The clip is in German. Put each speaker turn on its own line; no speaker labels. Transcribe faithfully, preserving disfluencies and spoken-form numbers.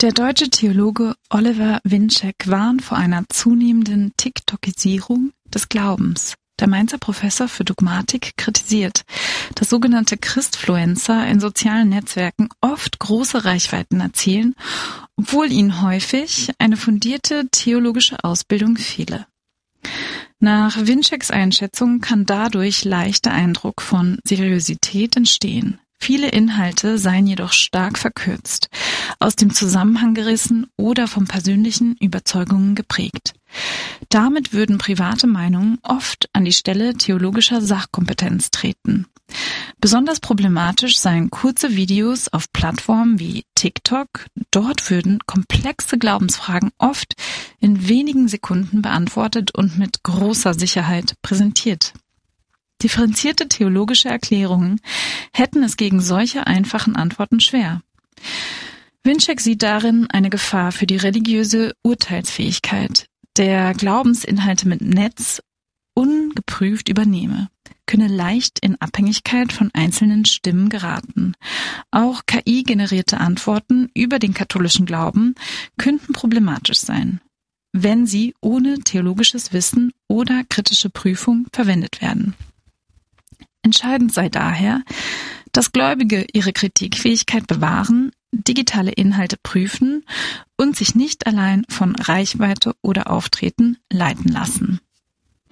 Der deutsche Theologe Oliver Winczek warnt vor einer zunehmenden TikTokisierung des Glaubens. Der Mainzer Professor für Dogmatik kritisiert, dass sogenannte Christfluencer in sozialen Netzwerken oft große Reichweiten erzielen, obwohl ihnen häufig eine fundierte theologische Ausbildung fehle. Nach Winczeks Einschätzung kann dadurch leicht der Eindruck von Seriosität entstehen. Viele Inhalte seien jedoch stark verkürzt, aus dem Zusammenhang gerissen oder von persönlichen Überzeugungen geprägt. Damit würden private Meinungen oft an die Stelle theologischer Sachkompetenz treten. Besonders problematisch seien kurze Videos auf Plattformen wie TikTok. Dort würden komplexe Glaubensfragen oft in wenigen Sekunden beantwortet und mit großer Sicherheit präsentiert. Differenzierte theologische Erklärungen hätten es gegen solche einfachen Antworten schwer. Winczek sieht darin eine Gefahr für die religiöse Urteilsfähigkeit, der Glaubensinhalte mit Netz ungeprüft übernehme, könne leicht in Abhängigkeit von einzelnen Stimmen geraten. Auch K I-generierte Antworten über den katholischen Glauben könnten problematisch sein, wenn sie ohne theologisches Wissen oder kritische Prüfung verwendet werden. Entscheidend sei daher, dass Gläubige ihre Kritikfähigkeit bewahren, digitale Inhalte prüfen und sich nicht allein von Reichweite oder Auftreten leiten lassen.